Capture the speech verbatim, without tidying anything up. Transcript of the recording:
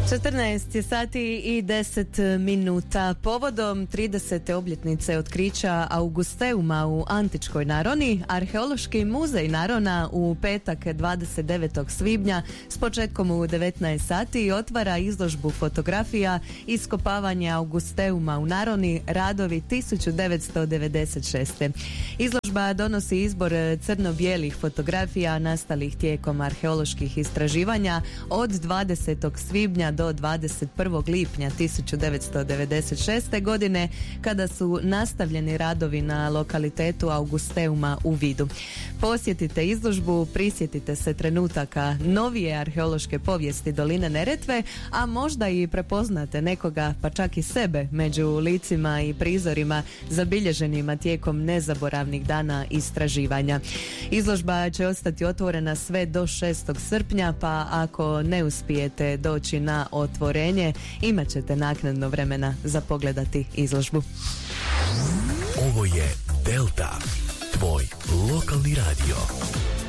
četrnaest je sati i deset minuta. Povodom tridesete obljetnice otkrića Augusteuma u antičkoj Naroni, Arheološki muzej Narona u petak dvadeset devetog svibnja s početkom u devetnaest sati otvara izložbu fotografija iskopavanja Augusteuma u Naroni, radovi tisuću devetsto devedeset šeste. Izložba donosi izbor crno-bijelih fotografija nastalih tijekom arheoloških istraživanja od dvadesetog svibnja do dvadeset prvog lipnja tisuću devetsto devedeset šeste. godine, kada su nastavljeni radovi na lokalitetu Augusteuma u Vidu. Posjetite izložbu, prisjetite se trenutaka novije arheološke povijesti doline Neretve, a možda i prepoznate nekoga, pa čak i sebe, među licima i prizorima zabilježenima tijekom nezaboravnih dana istraživanja. Izložba će ostati otvorena sve do šestog srpnja, pa ako ne uspijete doći na otvorenje, imat ćete naknadno vremena za pogledati izložbu. Ovo je Delta, tvoj lokalni radio.